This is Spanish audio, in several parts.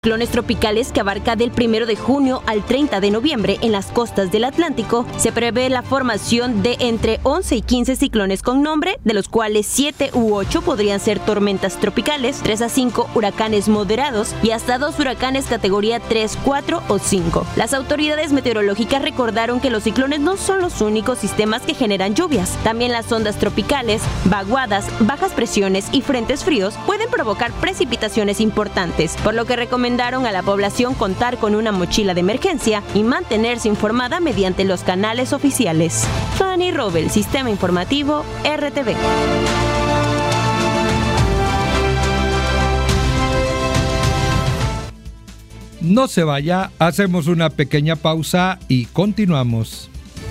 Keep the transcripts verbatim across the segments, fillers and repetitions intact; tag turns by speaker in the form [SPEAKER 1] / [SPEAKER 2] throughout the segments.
[SPEAKER 1] Ciclones tropicales que abarca del primero de junio al treinta de noviembre en las costas del Atlántico. Se prevé la formación de entre once y quince ciclones con nombre, de los cuales siete u ocho podrían ser tormentas tropicales, tres a cinco huracanes moderados y hasta dos huracanes categoría tres, cuatro o cinco. Las autoridades meteorológicas recordaron que los ciclones no son los únicos sistemas que generan lluvias. También las ondas tropicales, vaguadas, bajas presiones y frentes fríos pueden provocar precipitaciones importantes, por lo que recomendaron a la población contar con una mochila de emergencia y mantenerse informada mediante los canales oficiales. Fanny Robel, Sistema Informativo R T V.
[SPEAKER 2] No se vaya, hacemos una pequeña pausa y continuamos.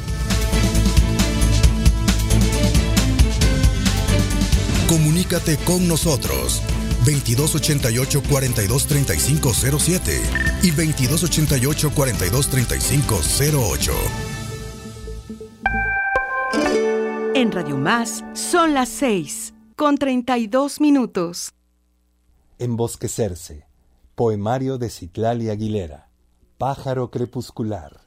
[SPEAKER 3] Comunícate con nosotros veintidós ochenta y ocho, cuarenta y dos, treinta y cinco cero siete y veintidós ochenta y ocho, cuarenta y dos, treinta y cinco cero ocho.
[SPEAKER 4] En Radio Más son las seis con treinta y dos minutos.
[SPEAKER 5] Embosquecerse. Poemario de Citlali Aguilera. Pájaro crepuscular.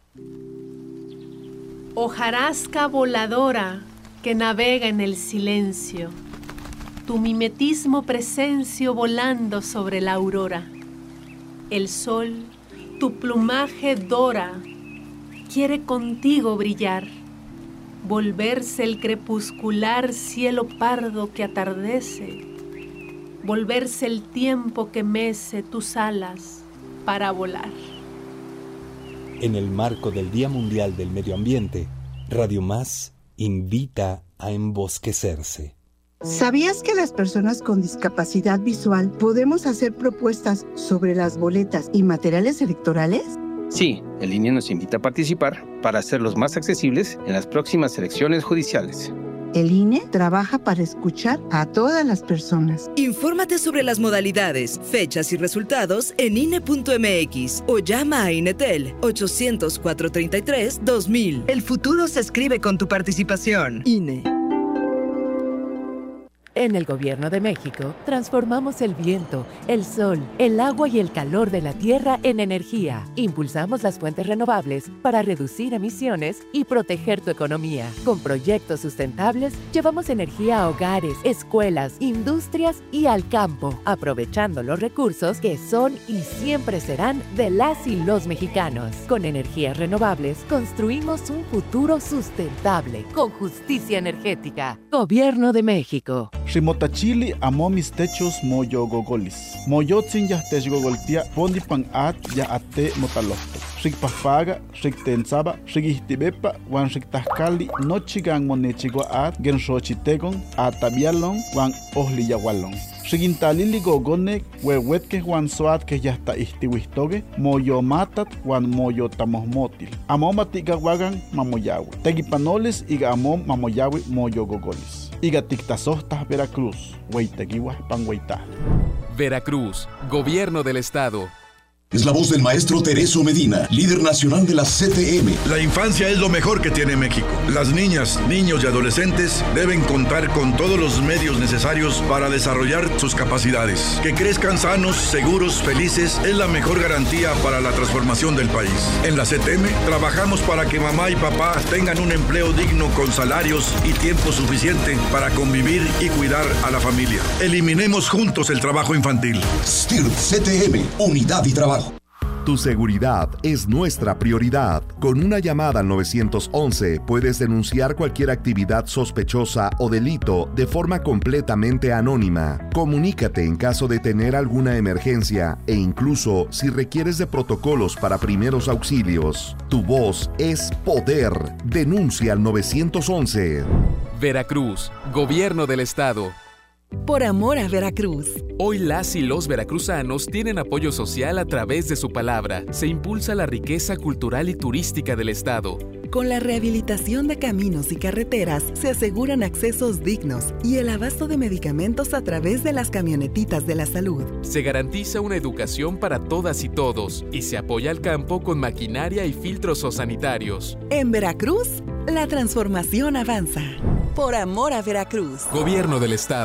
[SPEAKER 6] Hojarasca voladora que navega en el silencio. Tu mimetismo presencio volando sobre la aurora. El sol, tu plumaje dora, quiere contigo brillar, volverse el crepuscular cielo pardo que atardece, volverse el tiempo que mece tus alas para volar.
[SPEAKER 5] En el marco del Día Mundial del Medio Ambiente, Radio Más invita a embosquecerse.
[SPEAKER 7] ¿Sabías que las personas con discapacidad visual podemos hacer propuestas sobre las boletas y materiales electorales?
[SPEAKER 8] Sí, el I N E nos invita a participar para hacerlos más accesibles en las próximas elecciones judiciales.
[SPEAKER 7] El I N E trabaja para escuchar a todas las personas.
[SPEAKER 9] Infórmate sobre las modalidades, fechas y resultados en I N E punto M X o llama a Inetel ochocientos, cuatrocientos treinta y tres, dos mil.
[SPEAKER 10] El futuro se escribe con tu participación.
[SPEAKER 9] I N E.
[SPEAKER 11] En el Gobierno de México, transformamos el viento, el sol, el agua y el calor de la tierra en energía. Impulsamos las fuentes renovables para reducir emisiones y proteger tu economía. Con proyectos sustentables, llevamos energía a hogares, escuelas, industrias y al campo, aprovechando los recursos que son y siempre serán de las y los mexicanos. Con energías renovables, construimos un futuro sustentable, con justicia energética. Gobierno de México.
[SPEAKER 12] Rimotachili amo mis techos moyo gogolis. Moyotzin ya te gogoltia pondi pan at ya ate motalofto. Rik pafaga, rik tensaba, rik ihtibepa, wan rik tahkali, nochigan monechigua at, gen rochitegon, atabialon, wan ohli yagualon. Rigintalili gogonek, wewetke wan soat que ya está ihtiwistoge, moyo matat, wan moyo tamosmotil. Amo matiga wagan mamoyawe. Tegipanoles iga amo mamoyawe moyo gogolis. Iga tictasohtas Veracruz, Hueyteguihuas Panhueytá.
[SPEAKER 13] Veracruz, Gobierno del Estado.
[SPEAKER 14] Es la voz del maestro Tereso Medina, líder nacional de la C T M.
[SPEAKER 15] La infancia es lo mejor que tiene México. Las niñas, niños y adolescentes deben contar con todos los medios necesarios para desarrollar sus capacidades. Que crezcan sanos, seguros, felices es la mejor garantía para la transformación del país. En la C T M trabajamos para que mamá y papá tengan un empleo digno con salarios y tiempo suficiente para convivir y cuidar a la familia. Eliminemos juntos el trabajo infantil.
[SPEAKER 14] S T I R P C T M, Unidad y Trabajo.
[SPEAKER 16] Tu seguridad es nuestra prioridad. Con una llamada al nueve once puedes denunciar cualquier actividad sospechosa o delito de forma completamente anónima. Comunícate en caso de tener alguna emergencia e incluso si requieres de protocolos para primeros auxilios. Tu voz es poder. Denuncia al nueve once.
[SPEAKER 13] Veracruz, Gobierno del Estado.
[SPEAKER 9] Por amor a Veracruz.
[SPEAKER 13] Hoy las y los veracruzanos tienen apoyo social a través de su palabra. Se impulsa la riqueza cultural y turística del Estado.
[SPEAKER 9] Con la rehabilitación de caminos y carreteras se aseguran accesos dignos y el abasto de medicamentos a través de las camionetitas de la salud.
[SPEAKER 13] Se garantiza una educación para todas y todos y se apoya al campo con maquinaria y filtros sanitarios.
[SPEAKER 9] En Veracruz, la transformación avanza. Por amor a Veracruz.
[SPEAKER 13] Gobierno del Estado.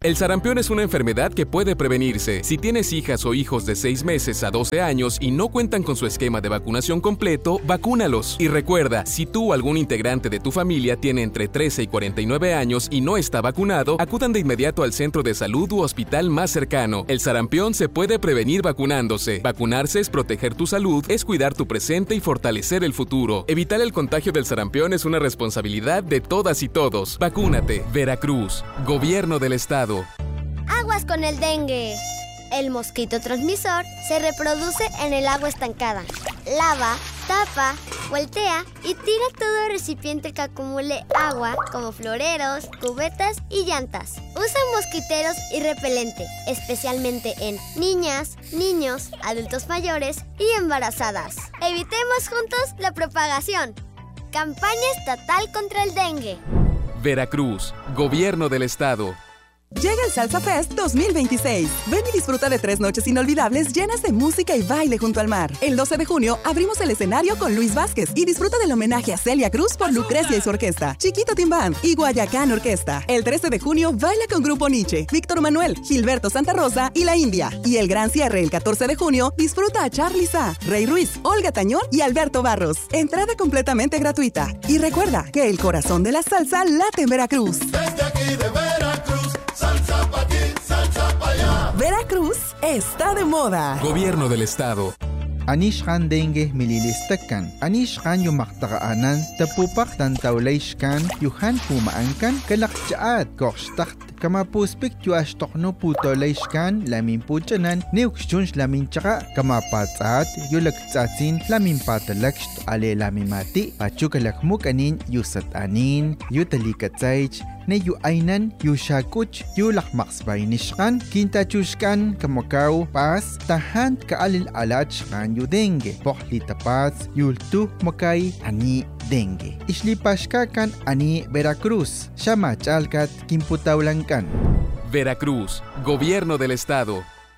[SPEAKER 13] El sarampión es una enfermedad que puede prevenirse. Si tienes hijas o hijos de seis meses a doce años y no cuentan con su esquema de vacunación completo, vacúnalos. Y recuerda, si tú o algún integrante de tu familia tiene entre trece y cuarenta y nueve años y no está vacunado, acudan de inmediato al centro de salud u hospital más cercano. El sarampión se puede prevenir vacunándose. Vacunarse es proteger tu salud, es cuidar tu presente y fortalecer el futuro. Evitar el contagio del sarampión es una responsabilidad de todas y todos. Vacúnate. Veracruz. Gobierno del Estado.
[SPEAKER 17] Aguas con el dengue. El mosquito transmisor se reproduce en el agua estancada. Lava, tapa, voltea y tira todo recipiente que acumule agua, como floreros, cubetas y llantas. Usa mosquiteros y repelente, especialmente en niñas, niños, adultos mayores y embarazadas. Evitemos juntos la propagación. Campaña estatal contra el dengue.
[SPEAKER 13] Veracruz, Gobierno del Estado.
[SPEAKER 18] Llega el Salsa Fest dos mil veintiséis. Ven y disfruta de tres noches inolvidables llenas de música y baile junto al mar. El doce de junio abrimos el escenario con Luis Vázquez y disfruta del homenaje a Celia Cruz por Lucrecia y su orquesta, Chiquito Team Band y Guayacán Orquesta. El trece de junio baila con Grupo Nietzsche, Víctor Manuel, Gilberto Santa Rosa y La India. Y el gran cierre el catorce de junio disfruta a Charly Sa, Rey Ruiz, Olga Tañón y Alberto Barros. Entrada completamente gratuita. Y recuerda que el corazón de la salsa late en Veracruz.
[SPEAKER 19] Desde aquí de Veracruz. Salsa pa' aquí, salsa pa' allá.
[SPEAKER 18] Veracruz está de moda.
[SPEAKER 13] Gobierno del Estado.
[SPEAKER 20] Anishkan dengue mililistakan. Anishkan yumaktaqaanan tapupak tantawlayshkan yuhan pumaankan kalakchaat koxtakt kama puspik yuashtoqno putolayshkan lamin puchanan neukshunsh lamin chaka kama patsaat yulaktsatsin lamin patalakst ale lamimati achukalakmuk anin yusatanin yutalikatsaych ne yu ainan yu shakuch yu lakmaksbaynishkan kintachushkan kamakaw pas tahan kaalil alachkan yu dengue pohli tapas yultu makay ani dengue islipashkakan ani Veracruz shamachalkat kimputawlankan.
[SPEAKER 13] Veracruz, Gobierno del Estado.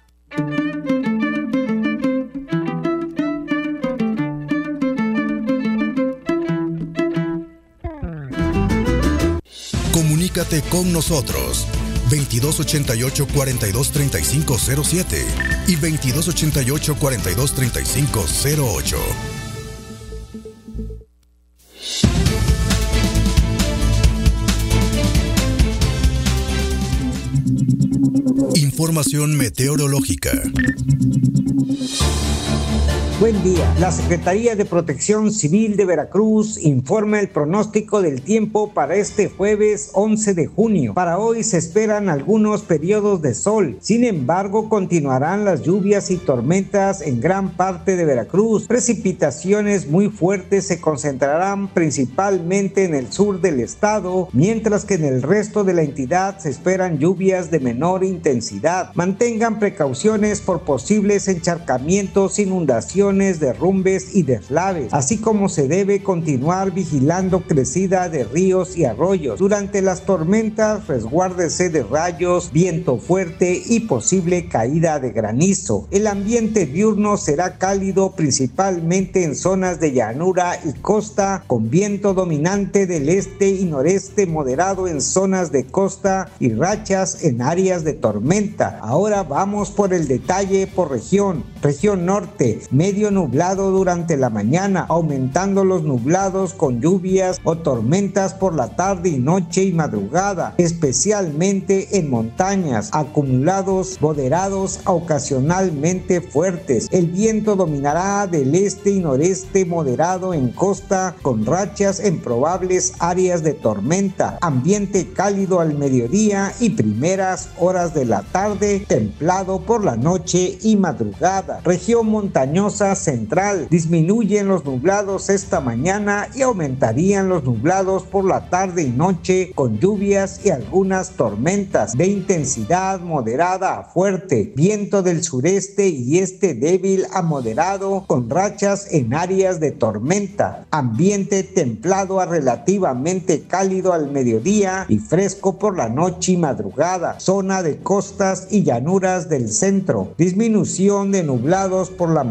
[SPEAKER 3] Comunícate con nosotros veintidós ochenta y ocho, cuarenta y dos, treinta y cinco cero siete y veintidós ochenta y ocho, cuarenta y dos, treinta y cinco cero ocho. Información meteorológica.
[SPEAKER 21] Buen día. La Secretaría de Protección Civil de Veracruz informa el pronóstico del tiempo para este jueves once de junio. Para hoy se esperan algunos periodos de sol. Sin embargo, continuarán las lluvias y tormentas en gran parte de Veracruz. Precipitaciones muy fuertes se concentrarán principalmente en el sur del estado, mientras que en el resto de la entidad se esperan lluvias de menor intensidad. Mantengan precauciones por posibles encharcamientos, inundaciones, derrumbes y deslaves, así como se debe continuar vigilando crecida de ríos y arroyos. Durante las tormentas, resguárdese de rayos, viento fuerte y posible caída de granizo. El ambiente diurno será cálido principalmente en zonas de llanura y costa, con viento dominante del este y noreste moderado en zonas de costa y rachas en áreas de tormenta. Ahora vamos por el detalle por región. Región norte, medio nublado durante la mañana, aumentando los nublados con lluvias o tormentas por la tarde y noche y madrugada, especialmente en montañas, acumulados moderados a ocasionalmente fuertes. El viento dominará del este y noreste moderado en costa, con rachas en probables áreas de tormenta. Ambiente cálido al mediodía y primeras horas de la tarde, templado por la noche y madrugada. Región montañosa central, disminuyen los nublados esta mañana y aumentarían los nublados por la tarde y noche, con lluvias y algunas tormentas de intensidad moderada a fuerte. Viento del sureste y este débil a moderado, con rachas en áreas de tormenta. Ambiente templado a relativamente cálido al mediodía y fresco por la noche y madrugada. Zona de costas y llanuras del centro, disminución de nublados por la mañana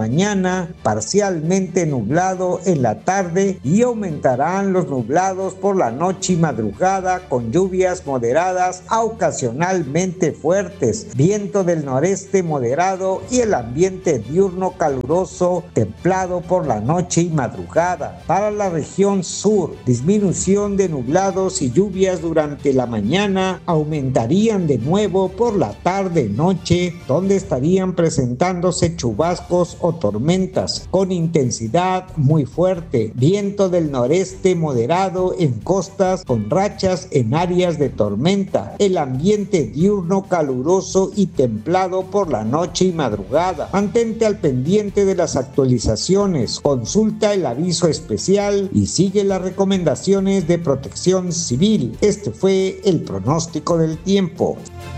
[SPEAKER 21] mañana, parcialmente nublado en la tarde y aumentarán los nublados por la noche y madrugada con lluvias moderadas a ocasionalmente fuertes, viento del noreste moderado y el ambiente diurno caluroso templado por la noche y madrugada. Para la región sur, disminución de nublados y lluvias durante la mañana aumentarían de nuevo por la tarde-noche, donde estarían presentándose chubascos o tormentas con intensidad muy fuerte, viento del noreste moderado en costas con rachas en áreas de tormenta, el ambiente diurno caluroso y templado por la noche y madrugada. Mantente al pendiente de las actualizaciones, consulta el aviso especial y sigue las recomendaciones de Protección Civil. Este fue el pronóstico del tiempo.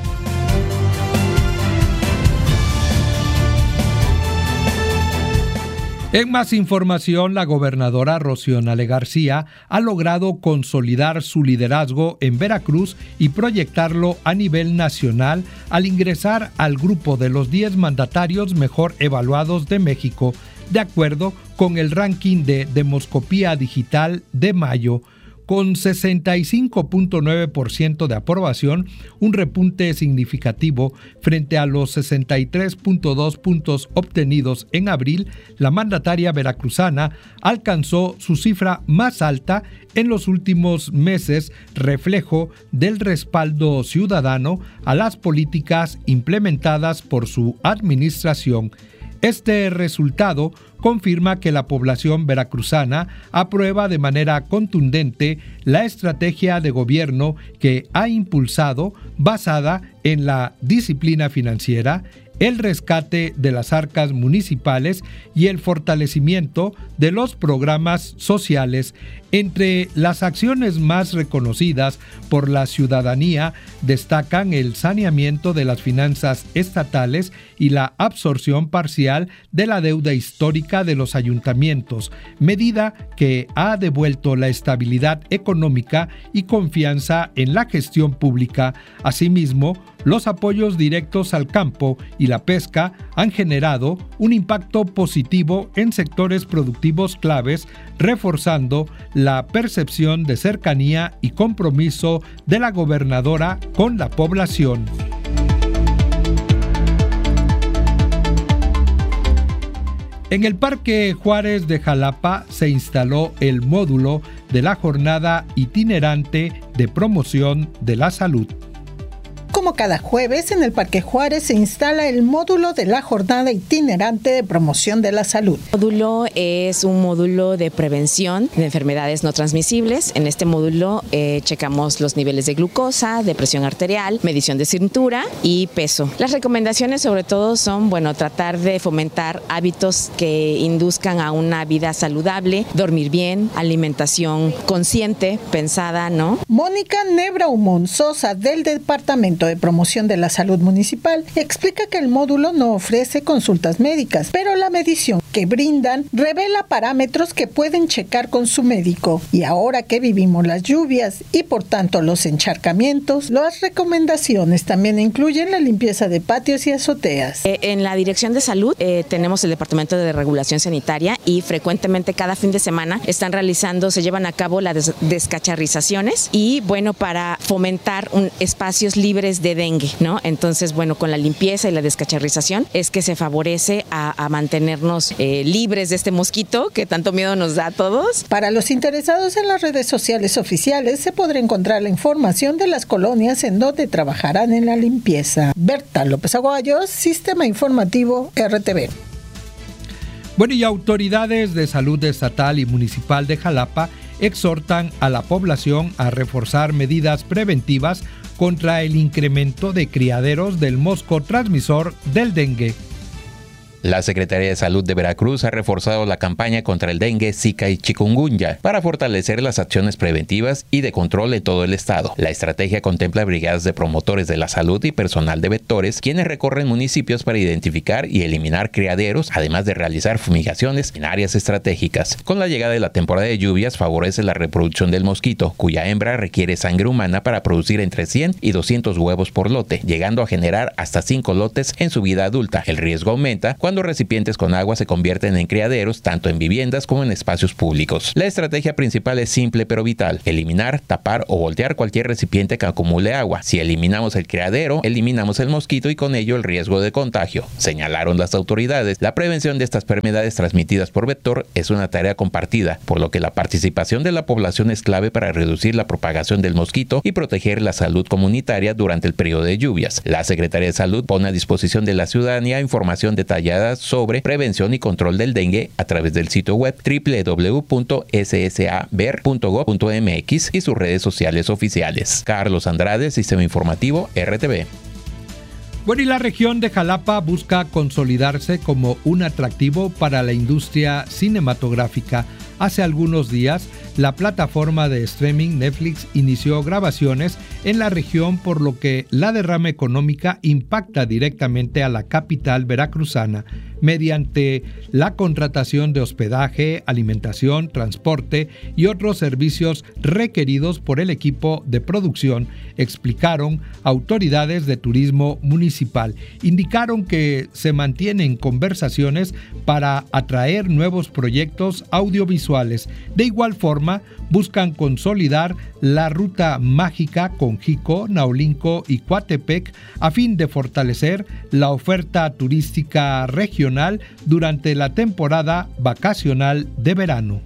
[SPEAKER 2] En más información, la gobernadora Rocío Nale García ha logrado consolidar su liderazgo en Veracruz y proyectarlo a nivel nacional al ingresar al grupo de los diez mandatarios mejor evaluados de México, de acuerdo con el ranking de Demoscopía Digital de mayo. Con sesenta y cinco punto nueve por ciento de aprobación, un repunte significativo frente a los sesenta y tres punto dos puntos obtenidos en abril, la mandataria veracruzana alcanzó su cifra más alta en los últimos meses, reflejo del respaldo ciudadano a las políticas implementadas por su administración. Este resultado confirma que la población veracruzana aprueba de manera contundente la estrategia de gobierno que ha impulsado, basada en la disciplina financiera, el rescate de las arcas municipales y el fortalecimiento de los programas sociales. Entre las acciones más reconocidas por la ciudadanía destacan el saneamiento de las finanzas estatales y la absorción parcial de la deuda histórica de los ayuntamientos, medida que ha devuelto la estabilidad económica y confianza en la gestión pública. Asimismo, los apoyos directos al campo y la pesca han generado un impacto positivo en sectores productivos claves, reforzando la percepción de cercanía y compromiso de la gobernadora con la población. En el Parque Juárez de Jalapa se instaló el módulo de la jornada itinerante de promoción de la salud.
[SPEAKER 1] Como cada jueves, en el Parque Juárez se instala el módulo de la jornada itinerante de promoción de la salud.
[SPEAKER 22] El módulo es un módulo de prevención de enfermedades no transmisibles. En este módulo eh, checamos los niveles de glucosa, de presión arterial, medición de cintura y peso. Las recomendaciones sobre todo son, bueno, tratar de fomentar hábitos que induzcan a una vida saludable, dormir bien, alimentación consciente, pensada, ¿no?
[SPEAKER 1] Mónica Nebraumon Sosa, del Departamento de Promoción de la Salud Municipal, explica que el módulo no ofrece consultas médicas, pero la medición que brindan revela parámetros que pueden checar con su médico. Y ahora que vivimos las lluvias y por tanto los encharcamientos, las recomendaciones también incluyen la limpieza de patios y azoteas.
[SPEAKER 22] Eh, en la Dirección de Salud eh, tenemos el Departamento de Regulación Sanitaria y frecuentemente cada fin de semana están realizando, se llevan a cabo las des- descacharrizaciones y bueno, para fomentar un, espacios libres de dengue, ¿no? Entonces, bueno, con la limpieza y la descacharrización es que se favorece a, a mantenernos eh, libres de este mosquito que tanto miedo nos da a todos.
[SPEAKER 1] Para los interesados en las redes sociales oficiales se podrá encontrar la información de las colonias en donde trabajarán en la limpieza. Berta López Aguayo, Sistema Informativo R T V.
[SPEAKER 2] Bueno, y autoridades de salud estatal y municipal de Jalapa exhortan a la población a reforzar medidas preventivas contra el incremento de criaderos del mosco transmisor del dengue.
[SPEAKER 23] La Secretaría de Salud de Veracruz ha reforzado la campaña contra el dengue, zika y chikungunya para fortalecer las acciones preventivas y de control en todo el estado. La estrategia contempla brigadas de promotores de la salud y personal de vectores, quienes recorren municipios para identificar y eliminar criaderos, además de realizar fumigaciones en áreas estratégicas. Con la llegada de la temporada de lluvias favorece la reproducción del mosquito, cuya hembra requiere sangre humana para producir entre cien y doscientos huevos por lote, llegando a generar hasta cinco lotes en su vida adulta. El riesgo aumenta cuando cuando recipientes con agua se convierten en criaderos tanto en viviendas como en espacios públicos. La estrategia principal es simple pero vital: eliminar, tapar o voltear cualquier recipiente que acumule agua. Si eliminamos el criadero, eliminamos el mosquito y con ello el riesgo de contagio, señalaron las autoridades. La prevención de estas enfermedades transmitidas por vector es una tarea compartida, por lo que la participación de la población es clave para reducir la propagación del mosquito y proteger la salud comunitaria durante el periodo de lluvias. La Secretaría de Salud pone a disposición de la ciudadanía información detallada sobre prevención y control del dengue a través del sitio web doble u doble u doble u punto s s a b e r punto gov punto m x y sus redes sociales oficiales. Carlos Andrade, Sistema Informativo R T V.
[SPEAKER 2] Bueno, y la región de Jalapa busca consolidarse como un atractivo para la industria cinematográfica. Hace algunos días, la plataforma de streaming Netflix inició grabaciones en la región, por lo que la derrama económica impacta directamente a la capital veracruzana mediante la contratación de hospedaje, alimentación, transporte y otros servicios requeridos por el equipo de producción, explicaron autoridades de turismo municipal. Indicaron que se mantienen conversaciones para atraer nuevos proyectos audiovisuales. De igual forma, buscan consolidar la ruta mágica con Jico, Naulinco y Coatepec a fin de fortalecer la oferta turística regional durante la temporada vacacional de verano.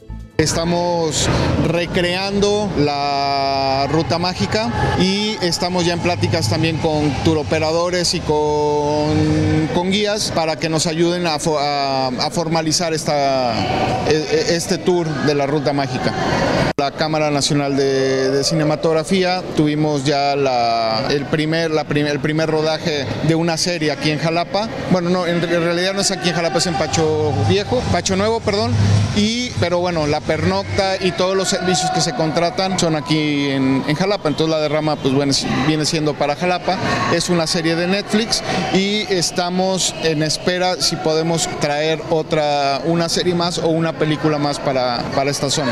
[SPEAKER 4] Estamos recreando la ruta mágica y estamos ya en pláticas también con turoperadores y con, con guías para que nos ayuden a, a, a formalizar esta, este tour de la ruta mágica. La Cámara Nacional de, de Cinematografía, tuvimos ya la, el, primer, la prim, el primer rodaje de una serie aquí en Jalapa. Bueno, no, en realidad no es aquí en Jalapa, es en Pacho Viejo, Pacho Nuevo, perdón. Y, pero bueno, la pernocta y todos los servicios que se contratan son aquí en, en Jalapa. Entonces la derrama pues bueno, viene siendo para Jalapa. Es una serie de Netflix y estamos en espera si podemos traer otra, una serie más o una película más para, para esta zona.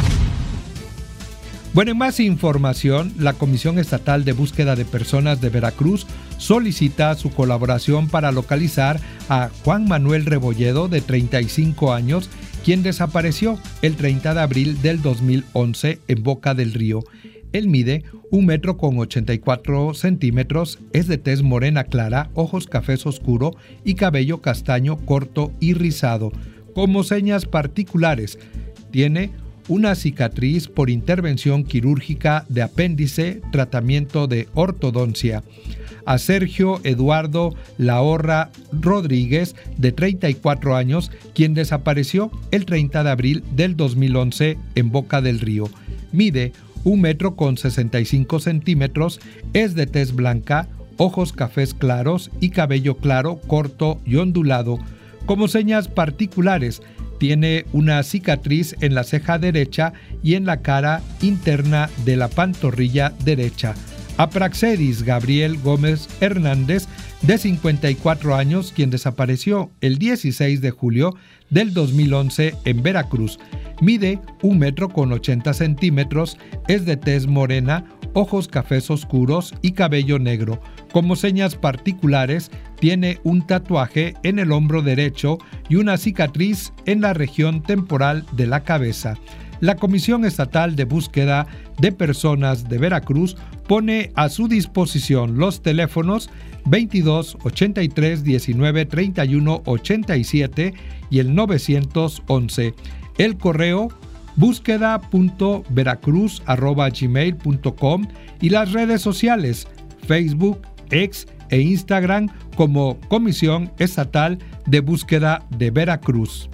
[SPEAKER 2] Bueno, en más información, la Comisión Estatal de Búsqueda de Personas de Veracruz solicita su colaboración para localizar a Juan Manuel Rebolledo, de treinta y cinco años, quien desapareció el treinta de abril del dos mil once en Boca del Río. Él mide un metro con ochenta y cuatro centímetros, es de tez morena clara, ojos cafés oscuro y cabello castaño corto y rizado. Como señas particulares, tiene una cicatriz por intervención quirúrgica de apéndice, tratamiento de ortodoncia. A Sergio Eduardo Lahorra Rodríguez, de treinta y cuatro años, quien desapareció el treinta de abril del dos mil once en Boca del Río. Mide un metro con sesenta y cinco centímetros, es de tez blanca, ojos cafés claros y cabello claro, corto y ondulado. Como señas particulares, tiene una cicatriz en la ceja derecha y en la cara interna de la pantorrilla derecha. A Praxedis Gabriel Gómez Hernández, de cincuenta y cuatro años, quien desapareció el dieciséis de julio del dos mil once en Veracruz. Mide un metro con ochenta centímetros, es de tez morena, ojos cafés oscuros y cabello negro. Como señas particulares, tiene un tatuaje en el hombro derecho y una cicatriz en la región temporal de la cabeza. La Comisión Estatal de Búsqueda de Personas de Veracruz pone a su disposición los teléfonos veintidós ochenta y tres diecinueve treinta y uno ochenta y siete y el novecientos once. El correo búsqueda punto veracruz arroba gmail punto com y las redes sociales Facebook, X e Instagram como Comisión Estatal de Búsqueda de Veracruz.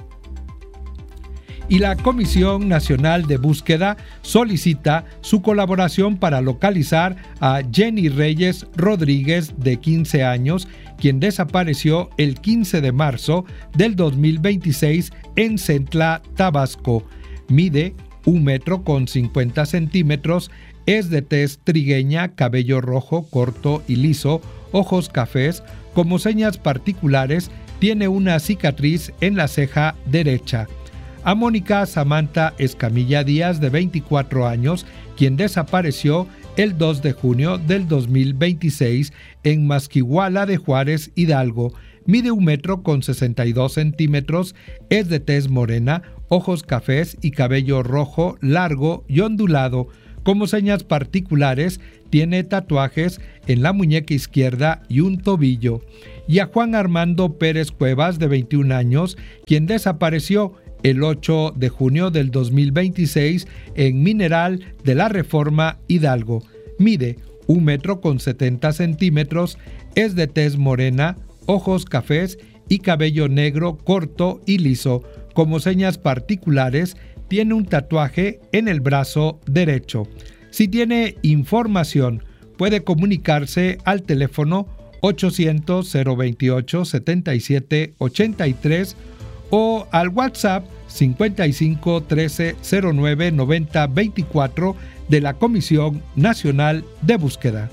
[SPEAKER 2] Y la Comisión Nacional de Búsqueda solicita su colaboración para localizar a Jenny Reyes Rodríguez, de quince años, quien desapareció el quince de marzo del dos mil veintiséis en Centla, Tabasco. Mide un metro con cincuenta centímetros, es de tez trigueña, cabello rojo, corto y liso, ojos cafés. Como señas particulares, tiene una cicatriz en la ceja derecha. A Mónica Samantha Escamilla Díaz, de veinticuatro años, quien desapareció el dos de junio del dos mil veintiséis en Masquihuala de Juárez, Hidalgo. mide un metro con sesenta y dos centímetros, es de tez morena, ojos cafés y cabello rojo, largo y ondulado. Como señas particulares, tiene tatuajes en la muñeca izquierda y un tobillo. Y a Juan Armando Pérez Cuevas, de veintiún años, quien desapareció el ocho de junio del dos mil veintiséis en Mineral de la Reforma, Hidalgo. Mide un metro con setenta centímetros, es de tez morena, ojos cafés y cabello negro corto y liso. Como señas particulares, tiene un tatuaje en el brazo derecho. Si tiene información, puede comunicarse al teléfono ochocientos, cero veintiocho, setenta y siete ochenta y tres o al WhatsApp cincuenta y cinco, trece, cero nueve, noventa, veinticuatro de la Comisión Nacional de Búsqueda.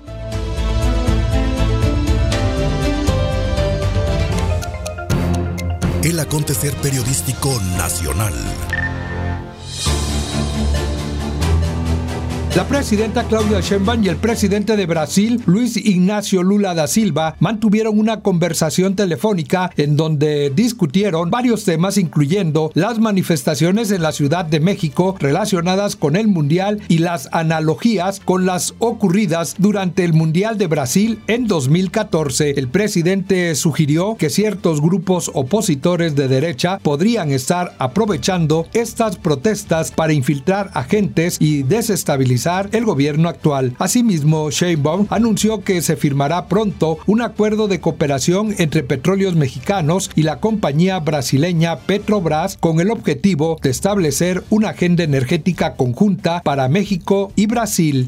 [SPEAKER 3] El acontecer periodístico nacional.
[SPEAKER 2] La presidenta Claudia Sheinbaum y el presidente de Brasil, Luis Ignacio Lula da Silva, mantuvieron una conversación telefónica en donde discutieron varios temas, incluyendo las manifestaciones en la Ciudad de México relacionadas con el Mundial y las analogías con las ocurridas durante el Mundial de Brasil en dos mil catorce. El presidente sugirió que ciertos grupos opositores de derecha podrían estar aprovechando estas protestas para infiltrar agentes y desestabilizar el gobierno actual. Asimismo, Sheinbaum anunció que se firmará pronto un acuerdo de cooperación entre Petróleos Mexicanos y la compañía brasileña Petrobras con el objetivo de establecer una agenda energética conjunta para México y Brasil.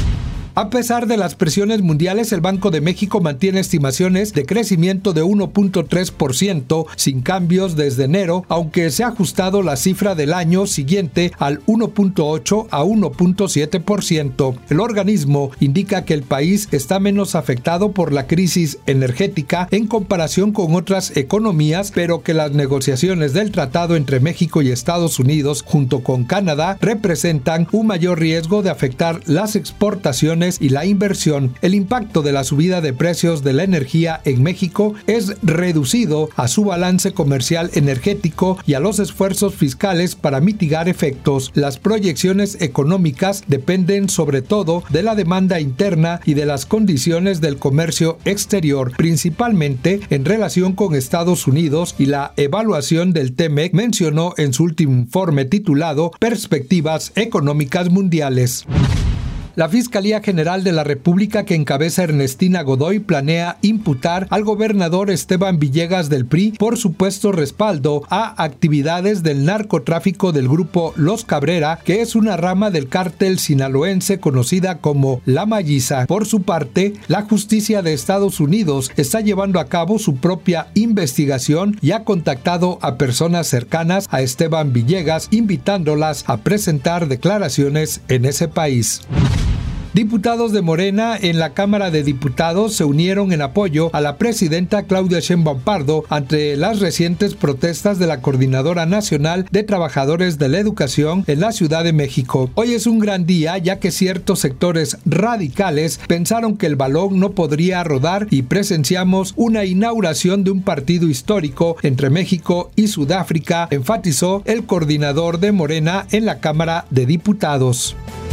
[SPEAKER 2] A pesar de las presiones mundiales, el Banco de México mantiene estimaciones de crecimiento de uno punto tres por ciento sin cambios desde enero, aunque se ha ajustado la cifra del año siguiente al uno punto ocho a uno punto siete por ciento. El organismo indica que el país está menos afectado por la crisis energética en comparación con otras economías, pero que las negociaciones del tratado entre México y Estados Unidos junto con Canadá representan un mayor riesgo de afectar las exportaciones y la inversión. El impacto de la subida de precios de la energía en México es reducido a su balance comercial energético y a los esfuerzos fiscales para mitigar efectos. Las proyecciones económicas dependen sobre todo de la demanda interna y de las condiciones del comercio exterior, principalmente en relación con Estados Unidos, y la evaluación del T M E C mencionó en su último informe titulado Perspectivas Económicas Mundiales. La Fiscalía General de la República, que encabeza Ernestina Godoy, planea imputar al gobernador Esteban Villegas del P R I por supuesto respaldo a actividades del narcotráfico del grupo Los Cabrera, que es una rama del cártel sinaloense conocida como La Malliza. Por su parte, la justicia de Estados Unidos está llevando a cabo su propia investigación y ha contactado a personas cercanas a Esteban Villegas, invitándolas a presentar declaraciones en ese país. Diputados de Morena en la Cámara de Diputados se unieron en apoyo a la presidenta Claudia Sheinbaum Pardo ante las recientes protestas de la Coordinadora Nacional de Trabajadores de la Educación en la Ciudad de México. Hoy es un gran día, ya que ciertos sectores radicales pensaron que el balón no podría rodar y presenciamos una inauguración de un partido histórico entre México y Sudáfrica, enfatizó el coordinador de Morena en la Cámara de Diputados.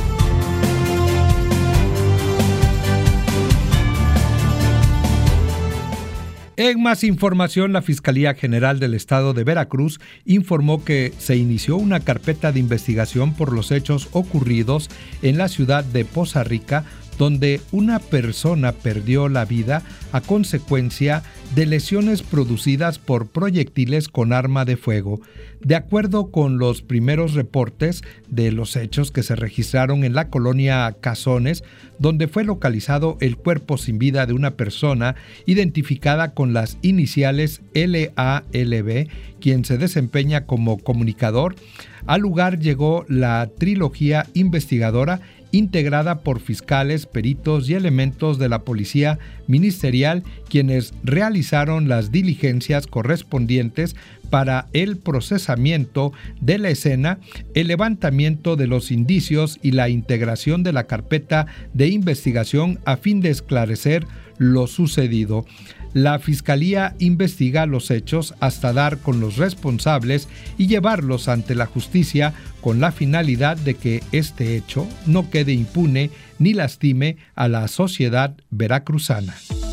[SPEAKER 2] En más información, la Fiscalía General del Estado de Veracruz informó que se inició una carpeta de investigación por los hechos ocurridos en la ciudad de Poza Rica, donde una persona perdió la vida a consecuencia de lesiones producidas por proyectiles con arma de fuego. De acuerdo con los primeros reportes de los hechos que se registraron en la colonia Cazones, donde fue localizado el cuerpo sin vida de una persona identificada con las iniciales L A L B, quien se desempeña como comunicador, al lugar llegó la trilogía investigadora integrada por fiscales, peritos y elementos de la policía ministerial, quienes realizaron las diligencias correspondientes para el procesamiento de la escena, el levantamiento de los indicios y la integración de la carpeta de investigación a fin de esclarecer lo sucedido. La Fiscalía investiga los hechos hasta dar con los responsables y llevarlos ante la justicia con la finalidad de que este hecho no quede impune ni lastime a la sociedad veracruzana.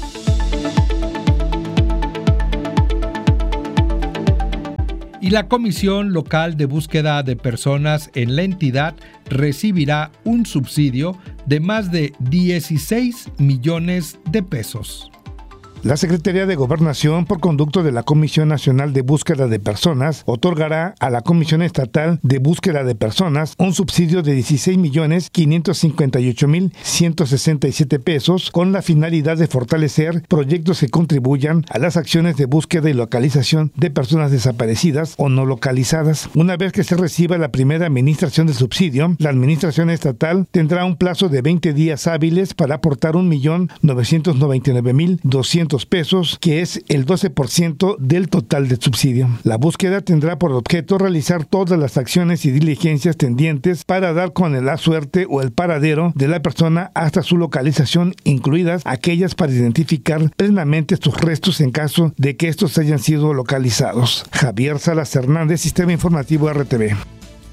[SPEAKER 2] Y la Comisión Local de Búsqueda de Personas en la entidad recibirá un subsidio de más de dieciséis millones de pesos.
[SPEAKER 5] La Secretaría de Gobernación, por conducto de la Comisión Nacional de Búsqueda de Personas, otorgará a la Comisión Estatal de Búsqueda de Personas un subsidio de dieciséis millones quinientos cincuenta y ocho mil ciento sesenta y siete pesos con la finalidad de fortalecer proyectos que contribuyan a las acciones de búsqueda y localización de personas desaparecidas o no localizadas. Una vez que se reciba la primera administración del subsidio, la Administración Estatal tendrá un plazo de veinte días hábiles para aportar un millón novecientos noventa y nueve mil doscientos pesos, que es el doce por ciento del total del subsidio. La búsqueda tendrá por objeto realizar todas las acciones y diligencias tendientes para dar con la suerte o el paradero de la persona hasta su localización, incluidas aquellas para identificar plenamente sus restos en caso de que estos hayan sido localizados. Javier Salas Hernández, Sistema Informativo R T V.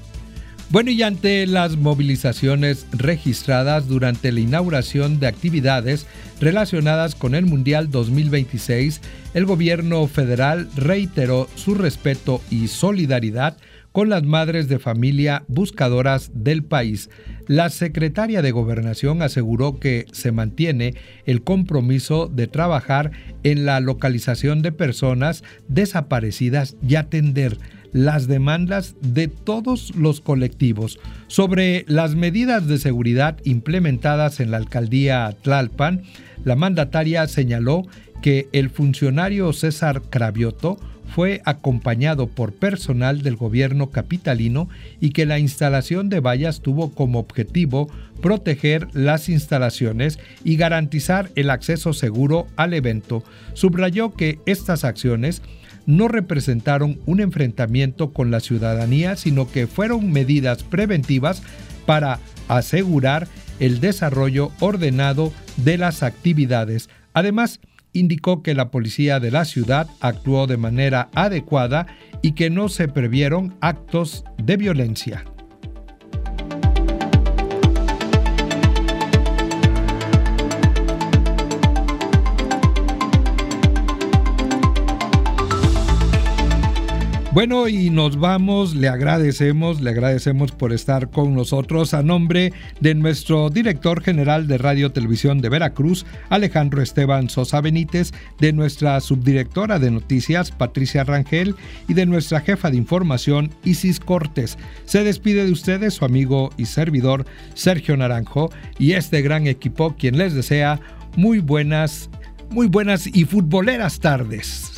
[SPEAKER 2] Bueno, y ante las movilizaciones registradas durante la inauguración de actividades relacionadas con el Mundial dos mil veintiséis, el gobierno federal reiteró su respeto y solidaridad con las madres de familia buscadoras del país. La secretaria de Gobernación aseguró que se mantiene el compromiso de trabajar en la localización de personas desaparecidas y atender las demandas de todos los colectivos. Sobre las medidas de seguridad implementadas en la alcaldía Tlalpan, la mandataria señaló que el funcionario César Cravioto fue acompañado por personal del gobierno capitalino y que la instalación de vallas tuvo como objetivo proteger las instalaciones y garantizar el acceso seguro al evento. Subrayó que estas acciones no representaron un enfrentamiento con la ciudadanía, sino que fueron medidas preventivas para asegurar el desarrollo ordenado de las actividades. Además, indicó que la policía de la ciudad actuó de manera adecuada y que no se previeron actos de violencia. Bueno, y nos vamos, le agradecemos, le agradecemos por estar con nosotros a nombre de nuestro director general de Radio Televisión de Veracruz, Alejandro Esteban Sosa Benítez, de nuestra subdirectora de noticias, Patricia Rangel, y de nuestra jefa de información, Isis Cortés. Se despide de ustedes su amigo y servidor, Sergio Naranjo, y este gran equipo, quien les desea muy buenas, muy buenas y futboleras tardes.